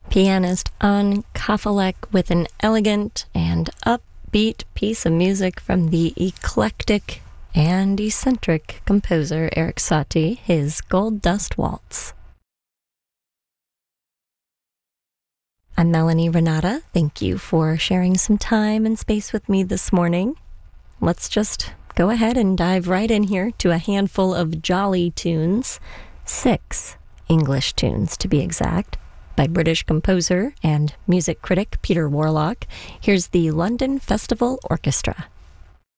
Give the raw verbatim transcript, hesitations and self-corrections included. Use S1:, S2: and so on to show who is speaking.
S1: pianist An Kafelek with an elegant and upbeat piece of music from the eclectic and eccentric composer Erik Satie, his Gold Dust Waltz. I'm Melanie Renata. Thank you for sharing some time and space with me this morning. Let's just go ahead and dive right in here to a handful of jolly tunes, six English tunes to be exact, by British composer and music critic Peter Warlock. Here's the London Festival Orchestra.